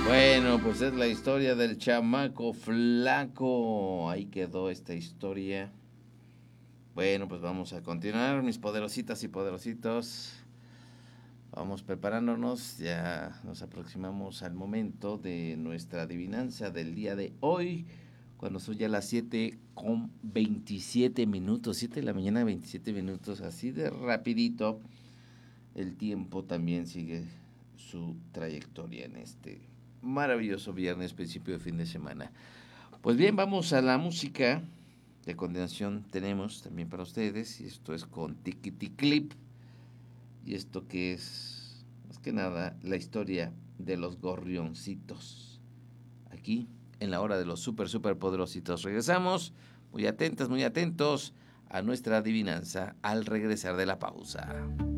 Bueno, pues es la historia del chamaco flaco. Ahí quedó esta historia. Bueno, pues vamos a continuar, mis poderositas y poderositos. Vamos preparándonos, ya nos aproximamos al momento de nuestra adivinanza del día de hoy, cuando son ya las 7:27 minutos, 7 de la mañana, 27 minutos, así de rapidito. El tiempo también sigue su trayectoria en este maravilloso viernes, principio de fin de semana. Pues bien, vamos a la música de condenación. Tenemos también para ustedes, y esto es con Tikiti Clip. Y esto que es, más que nada, la historia de los gorrioncitos. Aquí, en la hora de los super poderositos. Regresamos, muy atentos a nuestra adivinanza al regresar de la pausa.